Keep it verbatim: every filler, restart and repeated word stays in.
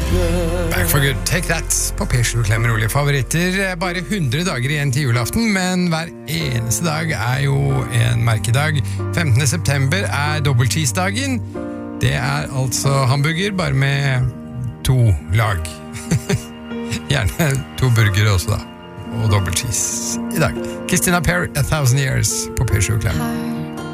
Back for good, take that på P-sju Klem rolige favoritter. Bare hundre dager igjen til julaften, men hver eneste dag er jo en merkedag. femtende september er double cheese-dagen. Det er altså hamburger, bare med to lag. Gjerne to burgere også da, og double cheese i dag. Christina Perri, A Thousand Years på P-sju Klem.